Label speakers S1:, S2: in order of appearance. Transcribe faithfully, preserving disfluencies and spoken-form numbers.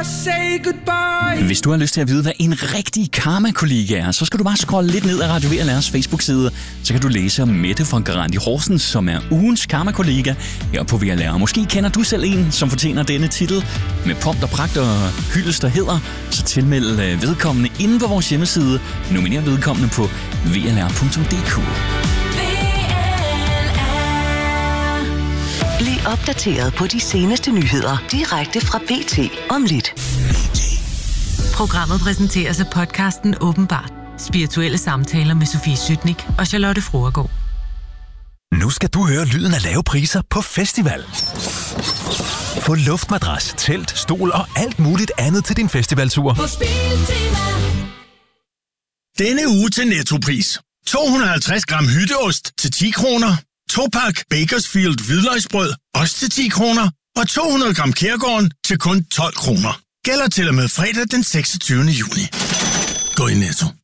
S1: say goodbye.
S2: Hvis du har lyst til at vide, hvad en rigtig karma-kollega er, så skal du bare scrolle lidt ned ad Radio V L R's Facebook-side. Så kan du læse om Mette fra Garanti Horsens, som er ugens karma-kollega her på V L R. Måske kender du selv en, som fortjener denne titel. Med pomp og pragt og hyldest og hæder, så tilmeld vedkommende inde på vores hjemmeside. Nominer vedkommende på v l r punktum d k.
S3: Bliv opdateret på de seneste nyheder direkte fra B T om lidt.
S4: Programmet præsenteres af podcasten Åbenbart. Spirituelle samtaler med Sofie Sytnik og Charlotte Fruergaard.
S5: Nu skal du høre lyden af lave priser på festival. Få luftmadras, telt, stol og alt muligt andet til din festivaltur.
S6: På Biltema.
S7: Denne uge til Nettopris. to hundrede og halvtreds gram hytteost til ti kroner. To pak Bakersfield hvidløgsbrød, også til ti kroner. Og to hundrede gram Kærgården til kun tolv kroner. Gælder til og med fredag den seksogtyvende juni. Gå i Netto.